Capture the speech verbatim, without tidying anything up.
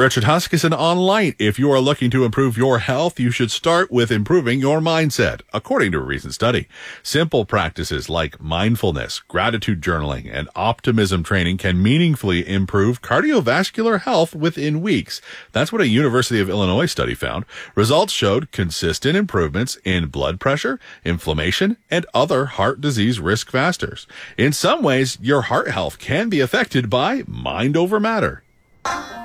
Richard Huskisson on Light. If you are looking to improve your health, you should start with improving your mindset. According to a recent study, simple practices like mindfulness, gratitude journaling, and optimism training can meaningfully improve cardiovascular health within weeks. That's what a University of Illinois study found. Results showed consistent improvements in blood pressure, inflammation, and other heart disease risk factors. In some ways, your heart health can be affected by mind over matter.